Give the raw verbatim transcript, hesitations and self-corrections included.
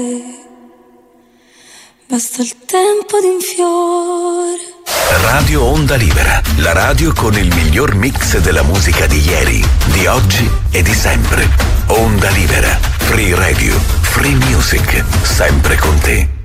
Basta il tempo di un fiore. Radio Onda Libera, la radio con il miglior mix della musica di ieri, di oggi e di sempre. Onda Libera, Free Radio, Free Music, sempre con te.